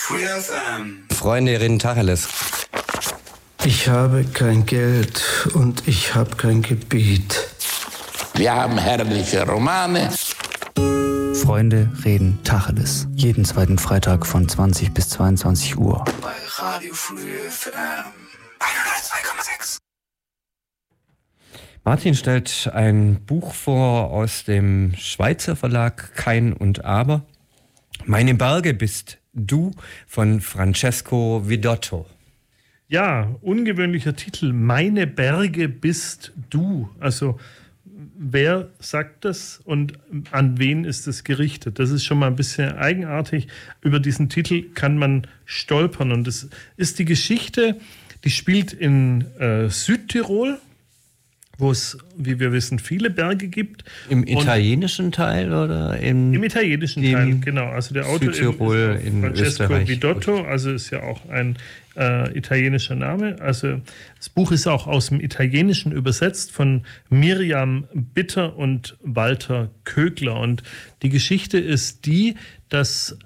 Freunde reden Tacheles. Ich habe kein Geld und ich habe kein Gebiet. Wir haben herrliche Romane. Freunde reden Tacheles. Jeden zweiten Freitag von 20 bis 22 Uhr. Bei Radio Früh FM 102,6. Martin stellt ein Buch vor aus dem Schweizer Verlag Kein und Aber. Meine Berge bist du von Francesco Vidotto. Ja, ungewöhnlicher Titel. Meine Berge bist du. Also wer sagt das und an wen ist es gerichtet? Das ist schon mal ein bisschen eigenartig. Über diesen Titel kann man stolpern. Und das ist die Geschichte, die spielt in Südtirol, wo es, wie wir wissen, viele Berge gibt. Im italienischen Teil oder im italienischen Teil, genau. Also der Autor Südtirol ist in Francesco Österreich. Vidotto, also ist ja auch ein italienischer Name. Also das Buch ist auch aus dem Italienischen übersetzt von Miriam Bitter und Walter Kögler. Und die Geschichte ist die, dass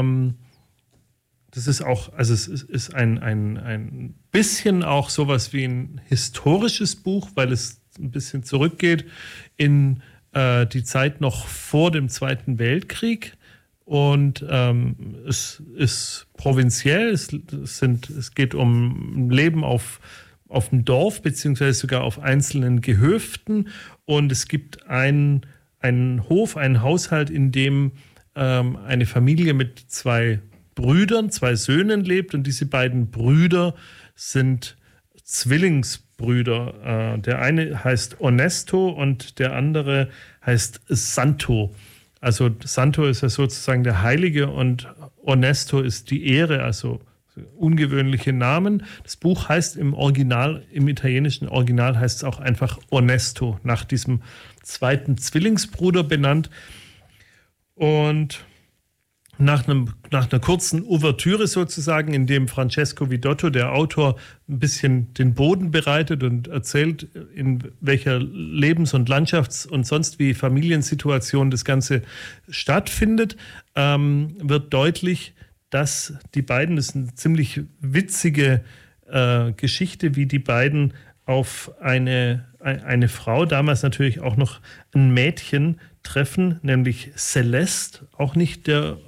das ist auch, also es ist ein bisschen auch sowas wie ein historisches Buch, weil es ein bisschen zurückgeht in die Zeit noch vor dem Zweiten Weltkrieg. Und es ist provinziell, es geht um Leben auf dem Dorf, beziehungsweise sogar auf einzelnen Gehöften. Und es gibt einen Hof, einen Haushalt, in dem eine Familie mit zwei Söhnen lebt. Und diese beiden Brüder sind Zwillingsbrüder. Der eine heißt Onesto und der andere heißt Santo. Also Santo ist ja sozusagen der Heilige und Onesto ist die Ehre, also ungewöhnliche Namen. Das Buch heißt im italienischen Original heißt es auch einfach Onesto, nach diesem zweiten Zwillingsbruder benannt. Und nach einer kurzen Ouvertüre sozusagen, in dem Francesco Vidotto, der Autor, ein bisschen den Boden bereitet und erzählt, in welcher Lebens- und Landschafts- und sonst wie Familiensituation das Ganze stattfindet, wird deutlich, dass die beiden, das ist eine ziemlich witzige Geschichte, wie die beiden auf eine Frau, damals natürlich auch noch ein Mädchen, treffen, nämlich Celeste, auch nicht der